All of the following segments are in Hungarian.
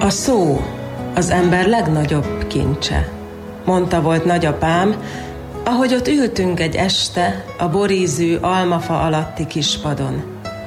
A szó az ember legnagyobb kincse, mondta volt nagyapám, ahogy ott ültünk egy este a borízű almafa alatti kispadon.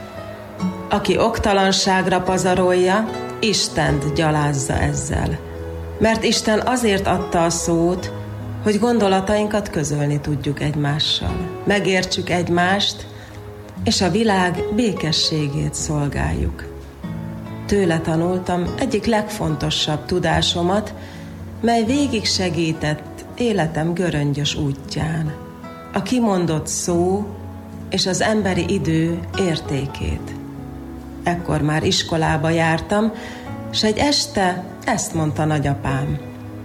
Aki oktalanságra pazarolja, Istent gyalázza ezzel. Mert Isten azért adta a szót, hogy gondolatainkat közölni tudjuk egymással, megértsük egymást, és a világ békességét szolgáljuk. Tőle tanultam egyik legfontosabb tudásomat, mely végig segített életem göröngyös útján. A kimondott szó és az emberi idő értékét. Ekkor már iskolába jártam, s egy este ezt mondta nagyapám.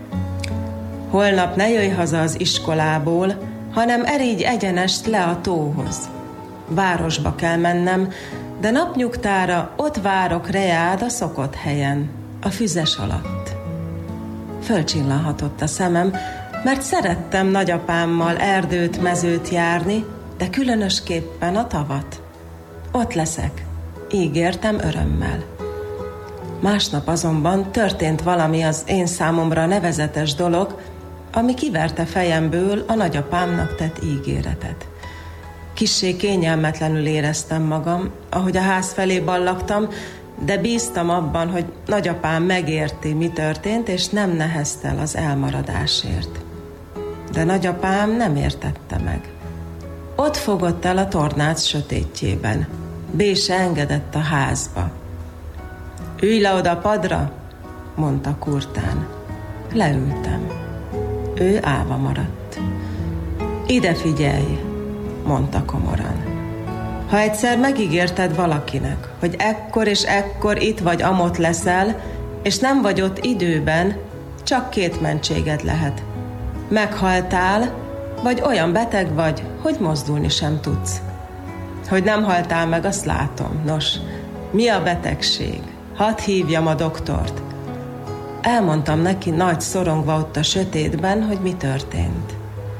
Holnap ne jöjj haza az iskolából, hanem erígy egyenest le a tóhoz. Városba kell mennem, de napnyugtára ott várok reád a szokott helyen, a füzes alatt. Fölcsillanhatott a szemem, mert szerettem nagyapámmal erdőt, mezőt járni, de különösképpen a tavat. Ott leszek, ígértem örömmel. Másnap azonban történt valami az én számomra nevezetes dolog, ami kiverte fejemből a nagyapámnak tett ígéretet. Kissé kényelmetlenül éreztem magam, ahogy a ház felé ballagtam, de bíztam abban, hogy nagyapám megérti, mi történt, és nem neheztel az elmaradásért. De nagyapám nem értette meg. Ott fogott el a tornác sötétjében. Bé se engedett a házba. Ülj le oda a padra, mondta kurtán. Leültem. Ő állva maradt. Ide figyelj, mondta komoran. Ha egyszer megígérted valakinek, hogy ekkor és ekkor itt vagy amott leszel, és nem vagy ott időben, csak két mentséged lehet. Meghaltál, vagy olyan beteg vagy, hogy mozdulni sem tudsz. Hogy nem haltál meg, azt látom. Nos, mi a betegség? Hadd hívjam a doktort. Elmondtam neki nagy szorongva ott a sötétben, hogy mi történt.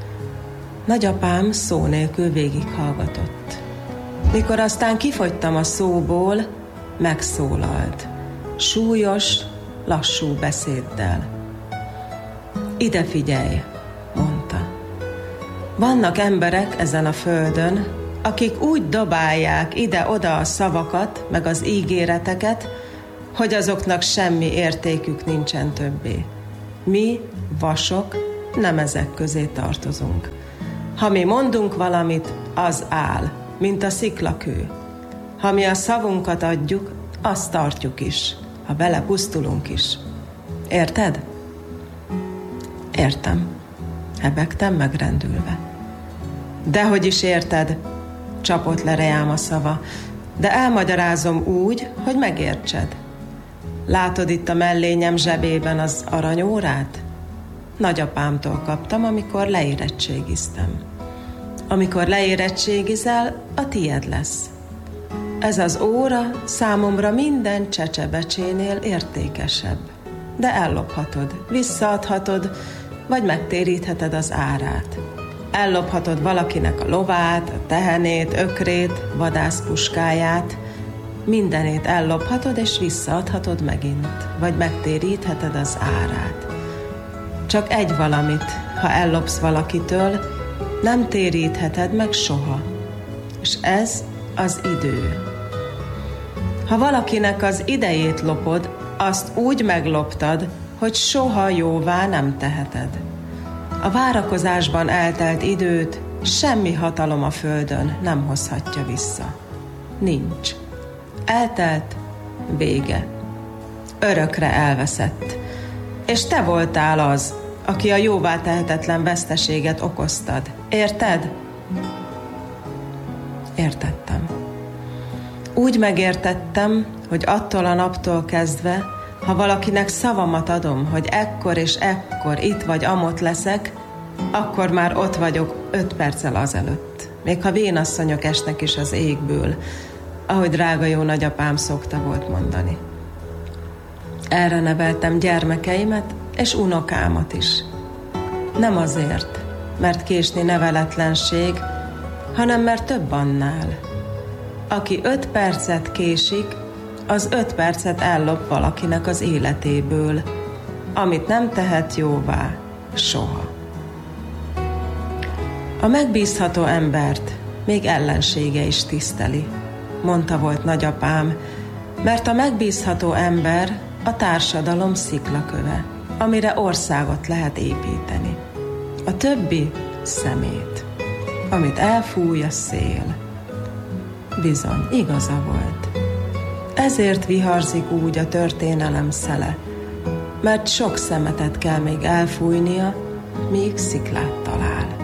Nagyapám szó nélkül végighallgatott. Mikor aztán kifogytam a szóból, megszólalt. Súlyos, lassú beszéddel. Ide figyelj, mondta. Vannak emberek ezen a földön, akik úgy dobálják ide-oda a szavakat, meg az ígéreteket, hogy azoknak semmi értékük nincsen többé. Mi, vasok, nem ezek közé tartozunk. Ha mi mondunk valamit, az áll, mint a sziklakő. Ha mi a szavunkat adjuk, azt tartjuk is, ha belepusztulunk is. Érted? Értem. Hebegtem megrendülve. Dehogy is érted, csapott le reám a szava, de elmagyarázom úgy, hogy megértsed. Látod itt a mellényem zsebében az aranyórát? Nagyapámtól kaptam, amikor leérettségiztem. Amikor leérettségizel, a tied lesz. Ez az óra számomra minden csecsebecsénél értékesebb. De ellophatod, visszaadhatod, vagy megtérítheted az árát. Ellophatod valakinek a lovát, a tehenét, ökrét, vadászpuskáját. Mindenét ellophatod, és visszaadhatod megint, vagy megtérítheted az árát. Csak egy valamit, ha ellopsz valakitől, nem térítheted meg soha. És ez az idő. Ha valakinek az idejét lopod, azt úgy megloptad, hogy soha jóvá nem teheted. A várakozásban eltelt időt semmi hatalom a földön nem hozhatja vissza. Nincs. Eltelt, vége. Örökre elveszett. És te voltál az, aki a jóvá tehetetlen veszteséget okoztad. Érted? Értettem. Úgy megértettem, hogy attól a naptól kezdve, ha valakinek szavamat adom, hogy ekkor és ekkor itt vagy amott leszek, akkor már ott vagyok 5 perccel azelőtt. Még ha vénasszonyok esnek is az égből, ahogy drága jó nagyapám szokta volt mondani. Erre neveltem gyermekeimet és unokámat is. Nem azért, mert késni neveletlenség, hanem mert több annál. Aki 5 percet késik, az 5 percet ellop valakinek az életéből, amit nem tehet jóvá soha. A megbízható embert még ellensége is tiszteli, mondta volt nagyapám, mert a megbízható ember a társadalom sziklaköve, amire országot lehet építeni. A többi szemét, amit elfúj a szél. Bizony, igaza volt. Ezért viharzik úgy a történelem szele, mert sok szemetet kell még elfújnia, míg sziklát talál.